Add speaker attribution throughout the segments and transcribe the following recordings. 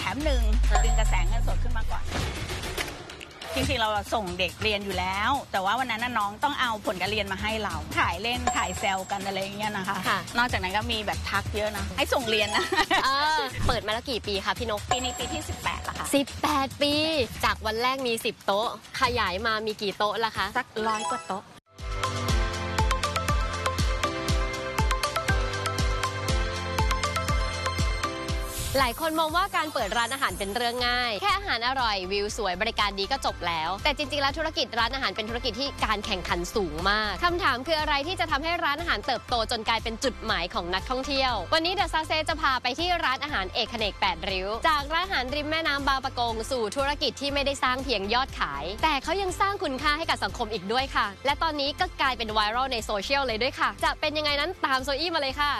Speaker 1: 1 ดึงกระแสเงินสดขึ้นมาก่อนจริงๆเราส่งเด็กเรียนอยู่แล้วแต่ว่าวันนั้นน้องต้องเอาผลการเรียนมาให้เราถ่ายเล่นถ่ายแซวกันอะไรอย่างเงี้ยนะคะนอกจากนั้นก็มีแบบทักเยอะนะให้ส่งเรียนนะ
Speaker 2: เปิดมาแล้วกี่ปีคะพี่นก
Speaker 1: ปีนี้ปีที่18แล้วค่ะ
Speaker 2: 18 ปีจากวันแรกมี10โต๊ะขยายมามีกี่โต๊ะละคะ
Speaker 1: สัก100 กว่าโต๊ะ
Speaker 2: หลายคนมองว่าการเปิดร้านอาหารเป็นเรื่องง่ายแค่อาหารอร่อยวิวสวยบริการดีก็จบแล้วแต่จริงๆแล้วธุรกิจร้านอาหารเป็นธุรกิจที่การแข่งขันสูงมากคำถามคืออะไรที่จะทำให้ร้านอาหารเติบโตจนกลายเป็นจุดหมายของนักท่องเที่ยววันนี้เดอะซาเซจะพาไปที่ร้านอาหารเอกเขนก8 ริ้วจากร้านอาหารริมแม่น้ำบางปะกงสู่ธุรกิจที่ไม่ได้สร้างเพียงยอดขายแต่เขายังสร้างคุณค่าให้กับสังคมอีกด้วยค่ะและตอนนี้ก็กลายเป็นไวรัลในโซเชียลเลยด้วยค่ะจะเป็นยังไงนั้นตามโซอี้มาเลยค่ะ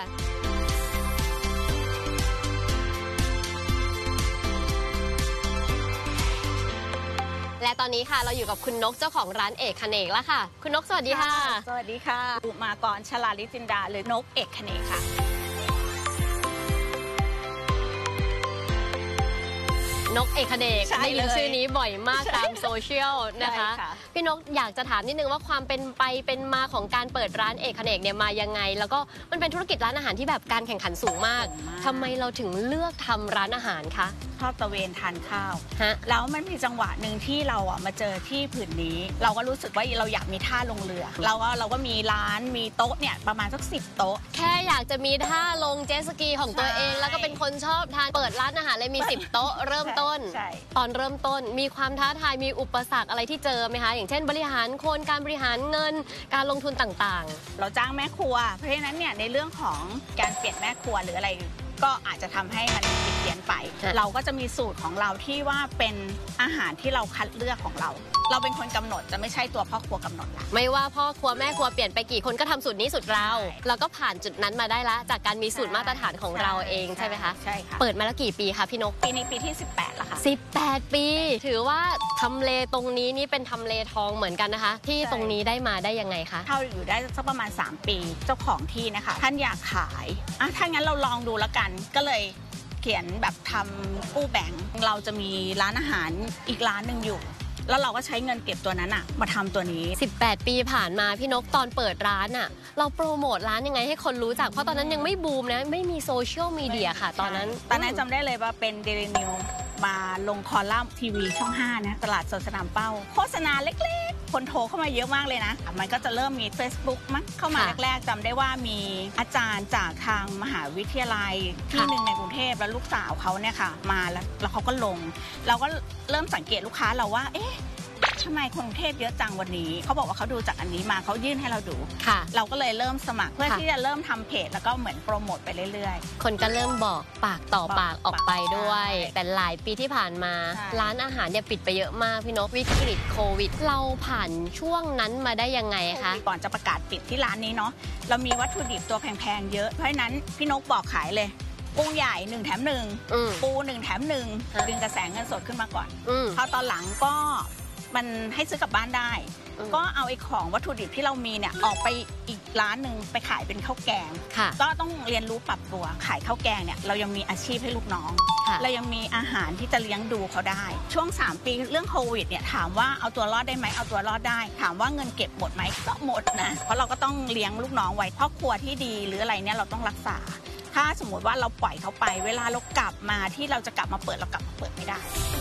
Speaker 2: และตอนนี้ค่ะเราอยู่กับคุณนกเจ้าของร้านเอกเขนกแล้วค่ะคุณนกสวัสดีค่ะ
Speaker 1: สวัสดีค่ะอุมากร ชลาลิจินดาหรือนกเอกเขนกค่ะ
Speaker 2: นกเอกเขนกได้ยินชื่อนี้บ่อยมากตามโซเชียลนะคะพี่นกอยากจะถามนิดนึงว่าความเป็นไปเป็นมาของการเปิดร้านเอกเขนกเนี่ยมายังไงแล้วก็มันเป็นธุรกิจร้านอาหารที่แบบการแข่งขันสูงมากทำไมเราถึงเลือกทำร้านอาหารคะ
Speaker 1: ชอบตะเวนทานข้าวแล้วมันมีจังหวะหนึ่งที่เรามาเจอที่ผืนนี้เราก็รู้สึกว่าเราอยากมีท่าลงเรือเราก็มีร้านมีโต๊ะเนี่ยประมาณสัก10 โต๊ะ
Speaker 2: แค่อยากจะมีท่าลงเจ็ตสกีของตัวเองแล้วก็เป็นคนชอบทานเปิดร้านอาหารเลยมี10 โต๊ะเริ่มต้นตอนเริ่มต้นมีความท้าทายมีอุปสรรคอะไรที่เจอไหมคะอย่างเช่นบริหารคนการบริหารเงินการลงทุนต่าง
Speaker 1: ๆเราจ้างแม่ครัวเพราะฉะนั้นเนี่ยในเรื่องของการเปลี่ยนแม่ครัวหรืออะไรก็อาจจะทำให้มันผิดเพี้ยนไปเราก็จะมีสูตรของเราที่ว่าเป็นอาหารที่เราคัดเลือกของเราเป็นคนกำหนดจะไม่ใช่ตัวพ่อครัวกำหนดละ
Speaker 2: ไม่ว่าพ่อครัวแม่ครัวเปลี่ยนไปกี่คนก็ทำสูตรนี้สูตรเราก็ผ่านจุดนั้นมาได้ละจากการมีสูตรมาตรฐานของเราเองใช่ไหมคะ
Speaker 1: ใช่ค่ะ
Speaker 2: เปิดมาแล้วกี่ปีคะพี่นก
Speaker 1: ปีนี้ปีที่18แล้วค่ะ
Speaker 2: 18 ปีถือว่าทำเลตรงนี้นี่เป็นทำเลทองเหมือนกันนะคะที่ตรงนี้ได้มาได้ยังไงคะ
Speaker 1: เท่าอยู่ได้สักประมาณ3 ปีเจ้าของที่นะคะท่านอยากขายถ้างั้นเราลองดูแล้วกันก็เลยเขียนแบบทำกู้แบ่งเราจะมีร้านอาหารอีกร้านหนึ่งอยู่แล้วเราก็ใช้เงินเก็บตัวนั้นมาทำตัวนี้
Speaker 2: 18 ปีผ่านมาพี่นกตอนเปิดร้านเราโปรโมทร้านยังไงให้คนรู้จักเพราะตอนนั้นยังไม่บูมนะไม่มีโซเชียลมีเดียค่ะตอนนั้น
Speaker 1: จำได้เลยว่าเป็นเดลินิวมาลงคอลัมน์ทีวีช่อง5นะตลาดสดสนามเป้าโฆษณาเล็กๆคนโทรเข้ามาเยอะมากเลยนะมันก็จะเริ่มมี Facebook มั้งเข้ามาแรกๆจำได้ว่ามีอาจารย์จากทางมหาวิทยาลัยที่หนึ่งในกรุงเทพแล้วลูกสาวเขาเนี่ยค่ะมาแล้วเขาก็ลงเราก็เริ่มสังเกตลูกค้าเราว่าทำไมคนกรุงเทพเยอะจังวันนี้เขาบอกว่าเขาดูจากอันนี้มาเขายื่นให้เราดูเราก็เลยเริ่มสมัครเพื่อที่จะเริ่มทำเพจแล้วก็เหมือนโปรโมทไปเรื่อย
Speaker 2: ๆคนก็เริ่มบอกปากต่อปากออกไปด้วยแต่หลายปีที่ผ่านมาร้านอาหารเนี่ยปิดไปเยอะมากพี่นกวิกฤตโควิดเราผ่านช่วงนั้นมาได้ยังไงคะ
Speaker 1: ก่อนจะประกาศปิดที่ร้านนี้เนาะเรามีวัตถุดิบตัวแพงๆเยอะเพราะฉะนั้นพี่นกบอกขายเลยกุ้งใหญ่1 แถม 1ปู1 แถม 1ดึงกระแสเงินสดขึ้นมาก่อนพอตอนหลังก็มันให้ซื้อกลับบ้านได้ก็เอาไอ้ของวัตถุดิบที่เรามีเนี่ยออกไปอีกร้านหนึ่งไปขายเป็นข้าวแกงก็ต้องเรียนรู้ปรับตัวขายข้าวแกงเนี่ยเรายังมีอาชีพให้ลูกน้องเรายังมีอาหารที่จะเลี้ยงดูเขาได้ช่วง3 ปีเรื่องโควิดเนี่ยถามว่าเอาตัวรอดได้ไหมเอาตัวรอดได้ถามว่าเงินเก็บหมดไหมก็หมดนะเพราะเราก็ต้องเลี้ยงลูกน้องไว้ครอบครัวที่ดีหรืออะไรเนี่ยเราต้องรักษาถ้าสมมติว่าเราปล่อยเขาไปเวลาเรากลับมาที่เราจะกลับมาเปิดเรากลับมาเปิดไม่ได้